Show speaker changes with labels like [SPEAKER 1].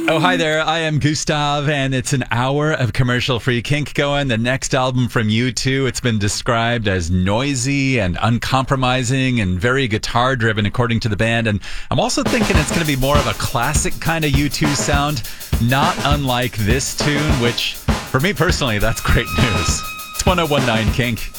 [SPEAKER 1] Oh, hi there. I am Gustav, and it's an hour of commercial-free kink going. The next album from U2, it's been described as noisy and uncompromising and very guitar-driven, according to the band. And I'm also thinking it's going to be more of a classic kind of U2 sound, not unlike this tune, which, for me personally, that's great news. It's 1019 Kink.